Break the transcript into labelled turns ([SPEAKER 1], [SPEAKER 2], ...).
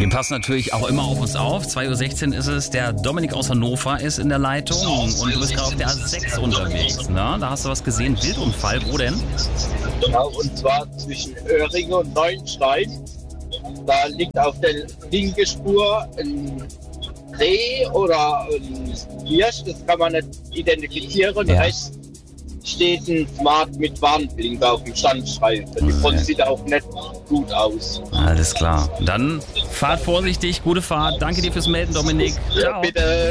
[SPEAKER 1] Wir passen natürlich auch immer auf uns auf. 2:16 Uhr ist es. Der Dominik aus Hannover ist in der Leitung und du bist gerade auf der A6 unterwegs. Ne? Da hast du was gesehen. Wildunfall. Wo denn?
[SPEAKER 2] Genau, und zwar zwischen Oehringen und Neuenstein. Da liegt auf der linken Spur ein Reh oder ein Hirsch, das kann man nicht identifizieren.
[SPEAKER 1] Ja.
[SPEAKER 2] Rechts steht ein Smart mit Warnblinker auf dem Standstreifen. Die Front sieht auch nicht gut aus.
[SPEAKER 1] Alles klar. Dann fahrt vorsichtig, gute Fahrt. Danke dir fürs Melden, Dominik. Ciao.
[SPEAKER 2] Bitte.